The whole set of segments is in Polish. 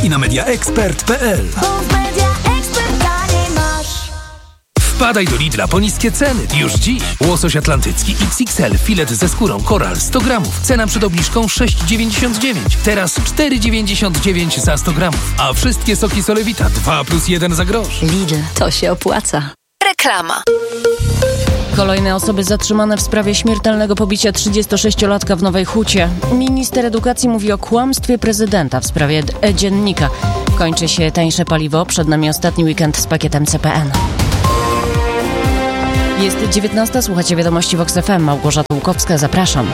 i na mediaexpert.pl. Wpadaj do Lidla po niskie ceny. Już dziś. Łosoś atlantycki XXL, filet ze skórą, koral 100 gramów. Cena przed obniżką 6,99. Teraz 4,99 za 100 gramów. A wszystkie soki Solewita 2+1 za grosz. Lidl, to się opłaca. Reklama. Kolejne osoby zatrzymane w sprawie śmiertelnego pobicia 36-latka w Nowej Hucie. Minister edukacji mówi o kłamstwie prezydenta w sprawie e-dziennika. Kończy się tańsze paliwo. Przed nami ostatni weekend z pakietem CPN. Jest 19, słuchacie wiadomości Vox FM. Małgorzata Łukowska, zapraszam.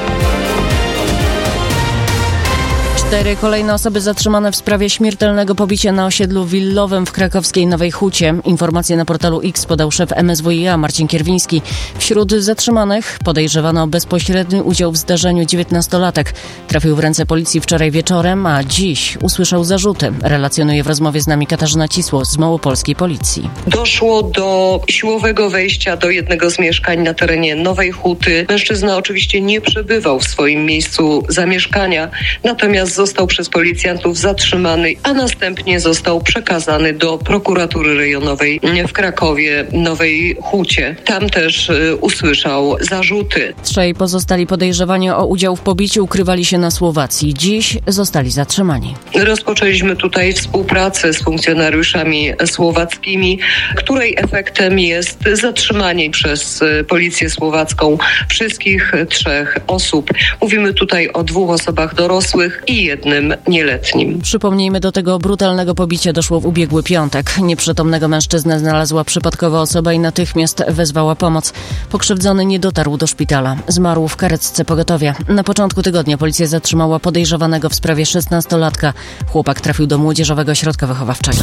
4 kolejne osoby zatrzymane w sprawie śmiertelnego pobicia na osiedlu willowym w krakowskiej Nowej Hucie. Informacje na portalu X podał szef MSWiA Marcin Kierwiński. Wśród zatrzymanych podejrzewano o bezpośredni udział w zdarzeniu 19-latek. Trafił w ręce policji wczoraj wieczorem, a dziś usłyszał zarzuty. Relacjonuje w rozmowie z nami Katarzyna Cisło z małopolskiej policji. Doszło do siłowego wejścia do jednego z mieszkań na terenie Nowej Huty. Mężczyzna oczywiście nie przebywał w swoim miejscu zamieszkania, natomiast został przez policjantów zatrzymany, a następnie został przekazany do prokuratury rejonowej w Krakowie, Nowej Hucie. Tam też usłyszał zarzuty. 3 pozostali podejrzewani o udział w pobiciu ukrywali się na Słowacji. Dziś zostali zatrzymani. Rozpoczęliśmy tutaj współpracę z funkcjonariuszami słowackimi, której efektem jest zatrzymanie przez policję słowacką wszystkich 3 osób. Mówimy tutaj o 2 osobach dorosłych i jednym nieletnim. Przypomnijmy, do tego brutalnego pobicia doszło w ubiegły piątek. Nieprzytomnego mężczyznę znalazła przypadkowa osoba i natychmiast wezwała pomoc. Pokrzywdzony nie dotarł do szpitala. Zmarł w karetce pogotowia. Na początku tygodnia policja zatrzymała podejrzewanego w sprawie 16-latka. Chłopak trafił do młodzieżowego ośrodka wychowawczego.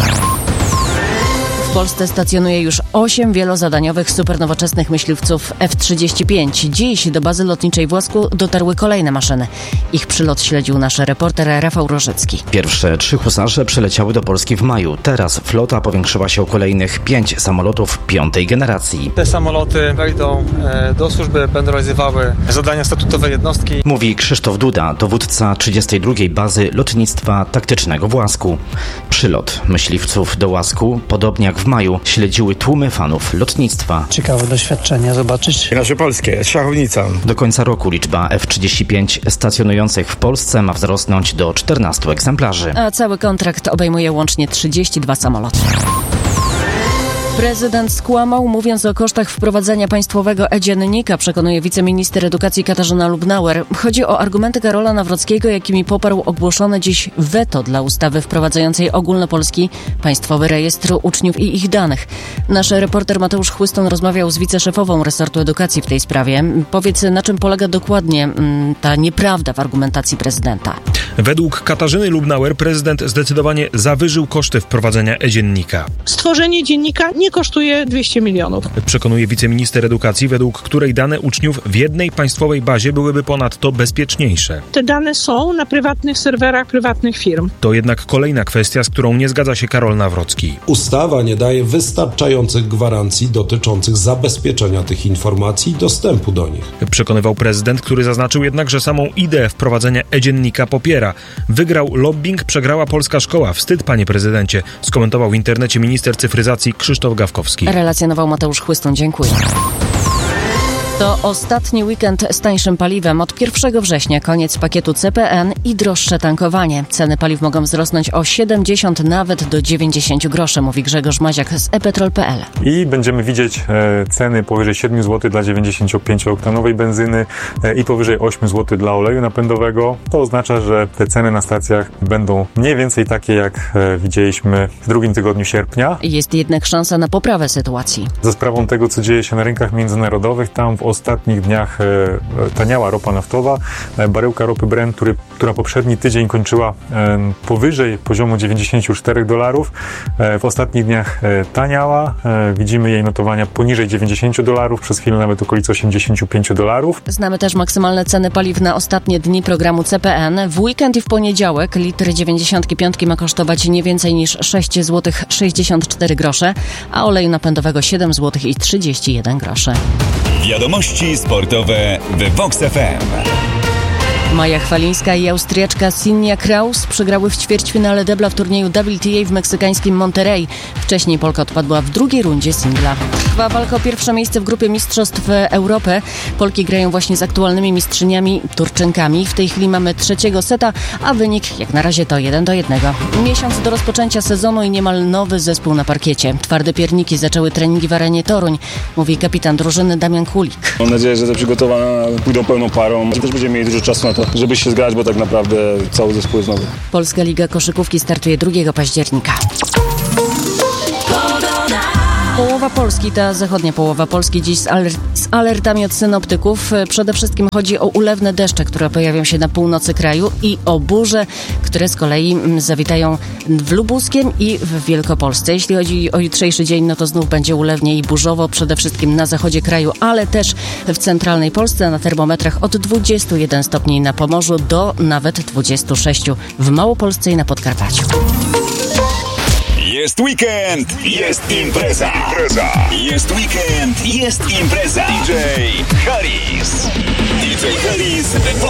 W Polsce stacjonuje już 8 wielozadaniowych supernowoczesnych myśliwców F-35. Dziś do bazy lotniczej w Łasku dotarły kolejne maszyny. Ich przylot śledził nasz reporter Rafał Rożycki. Pierwsze 3 husarze przyleciały do Polski w maju. Teraz flota powiększyła się o kolejnych 5 samolotów 5. generacji. Te samoloty wejdą do służby, będą realizowały zadania statutowe jednostki. Mówi Krzysztof Duda, dowódca 32. bazy lotnictwa taktycznego w Łasku. Przylot myśliwców do Łasku, podobnie jak w maju, śledziły tłumy fanów lotnictwa. Ciekawe doświadczenia zobaczyć. Nasze polskie, szachownica. Do końca roku liczba F-35 stacjonujących w Polsce ma wzrosnąć do 14 egzemplarzy. A cały kontrakt obejmuje łącznie 32 samoloty. Prezydent skłamał, mówiąc o kosztach wprowadzenia państwowego e-dziennika, przekonuje wiceminister edukacji Katarzyna Lubnauer. Chodzi o argumenty Karola Nawrockiego, jakimi poparł ogłoszone dziś weto dla ustawy wprowadzającej ogólnopolski państwowy rejestr uczniów i ich danych. Nasz reporter Mateusz Chłyston rozmawiał z wiceszefową resortu edukacji w tej sprawie. Powiedz, na czym polega dokładnie ta nieprawda w argumentacji prezydenta? Według Katarzyny Lubnauer prezydent zdecydowanie zawyżył koszty wprowadzenia e-dziennika. Stworzenie dziennika nie kosztuje 200 milionów. Przekonuje wiceminister edukacji, według której dane uczniów w jednej państwowej bazie byłyby ponadto bezpieczniejsze. Te dane są na prywatnych serwerach prywatnych firm. To jednak kolejna kwestia, z którą nie zgadza się Karol Nawrocki. Ustawa nie daje wystarczających gwarancji dotyczących zabezpieczenia tych informacji i dostępu do nich. Przekonywał prezydent, który zaznaczył jednak, że samą ideę wprowadzenia e-dziennika popiera. Wygrał lobbying, przegrała polska szkoła. Wstyd, panie prezydencie, skomentował w internecie minister cyfryzacji Krzysztof Gawkowski. Relacjonował Mateusz Chłyston. Dziękuję. To ostatni weekend z tańszym paliwem. Od 1 września koniec pakietu CPN i droższe tankowanie. Ceny paliw mogą wzrosnąć o 70, nawet do 90 groszy, mówi Grzegorz Maziak z ePetrol.pl. I będziemy widzieć ceny powyżej 7 zł dla 95-oktanowej benzyny i powyżej 8 zł dla oleju napędowego. To oznacza, że te ceny na stacjach będą mniej więcej takie, jak widzieliśmy w drugim tygodniu sierpnia. Jest jednak szansa na poprawę sytuacji. Za sprawą tego, co dzieje się na rynkach międzynarodowych, tam w ostatnich dniach taniała ropa naftowa. Baryłka ropy Brent, która poprzedni tydzień kończyła powyżej poziomu $94. W ostatnich dniach taniała. Widzimy jej notowania poniżej $90, przez chwilę nawet okolice $85. Znamy też maksymalne ceny paliw na ostatnie dni programu CPN. W weekend i w poniedziałek litr 95 ma kosztować nie więcej niż 6 zł 64 grosze, a oleju napędowego 7 zł i 31 groszy. Wiadomości sportowe w Vox FM. Maja Chwalińska i Austriaczka Sinja Kraus przegrały w ćwierćfinale debla w turnieju WTA w meksykańskim Monterrey. Wcześniej Polka odpadła w drugiej rundzie singla. Trwa walka o pierwsze miejsce w grupie Mistrzostw Europy. Polki grają właśnie z aktualnymi mistrzyniami Turczynkami. W tej chwili mamy trzeciego seta, a wynik jak na razie to 1-1. Miesiąc do rozpoczęcia sezonu i niemal nowy zespół na parkiecie. Twarde pierniki zaczęły treningi w arenie Toruń, mówi kapitan drużyny Damian Kulik. Mam nadzieję, że te przygotowania pójdą pełną parą, że też będziemy mieli dużo czasu na to, żeby się zgrać, bo tak naprawdę cały zespół jest nowy. Polska Liga Koszykówki startuje 2 października. Połowa Polski, ta zachodnia połowa Polski dziś z alertami od synoptyków. Przede wszystkim chodzi o ulewne deszcze, które pojawią się na północy kraju i o burze, które z kolei zawitają w Lubuskiem i w Wielkopolsce. Jeśli chodzi o jutrzejszy dzień, no to znów będzie ulewnie i burzowo, przede wszystkim na zachodzie kraju, ale też w centralnej Polsce na termometrach od 21 stopni na Pomorzu do nawet 26 w Małopolsce i na Podkarpaciu. Jest weekend, jest impreza. Jest weekend, jest impreza. DJ Harris w